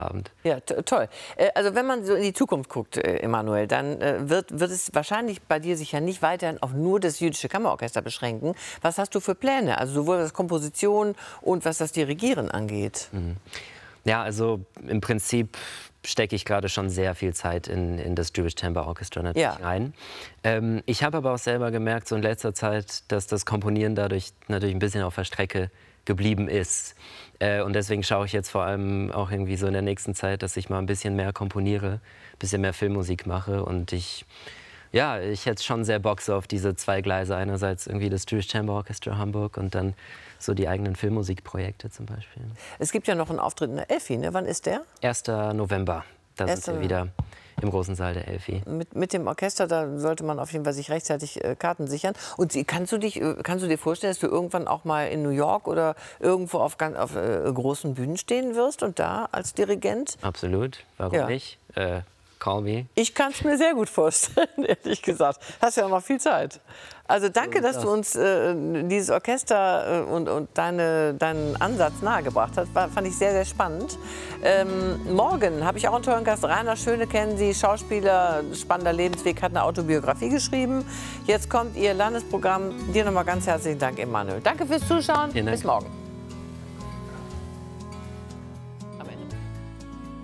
Abend. Ja, toll. Also wenn man so in die Zukunft guckt, Emanuel, dann wird es wahrscheinlich bei dir sich ja nicht weiterhin auf nur das Jüdische Kammerorchester beschränken. Was hast du für Pläne? Also sowohl was Komposition und was das Dirigieren angeht. Ja, also im Prinzip stecke ich gerade schon sehr viel Zeit in das Jewish Chamber Orchestra natürlich rein. Ich habe aber auch selber gemerkt, so in letzter Zeit, dass das Komponieren dadurch natürlich ein bisschen auf der Strecke geblieben ist. Und deswegen schaue ich jetzt vor allem auch irgendwie so in der nächsten Zeit, dass ich mal ein bisschen mehr komponiere, ein bisschen mehr Filmmusik mache. Und ich hätte schon sehr Bock so auf diese zwei Gleise. Einerseits irgendwie das Jewish Chamber Orchestra Hamburg und dann so die eigenen Filmmusikprojekte zum Beispiel. Es gibt ja noch einen Auftritt in der Elfi, ne? Wann ist der? 1. November. Da sind wir wieder im großen Saal der Elfi. Mit dem Orchester, da sollte man auf jeden Fall sich rechtzeitig Karten sichern. Und kannst du dir vorstellen, dass du irgendwann auch mal in New York oder irgendwo auf großen Bühnen stehen wirst und da als Dirigent? Absolut. Warum nicht? Call me. Ich kann es mir sehr gut vorstellen, ehrlich gesagt. Hast ja auch noch viel Zeit. Also danke, dass du uns dieses Orchester und deinen Ansatz nahegebracht hast. Fand ich sehr, sehr spannend. Morgen habe ich auch einen tollen Gast. Rainer Schöne kennen Sie, Schauspieler, spannender Lebensweg, hat eine Autobiografie geschrieben. Jetzt kommt Ihr Landesprogramm. Dir nochmal ganz herzlichen Dank, Emanuel. Danke fürs Zuschauen. Bis morgen.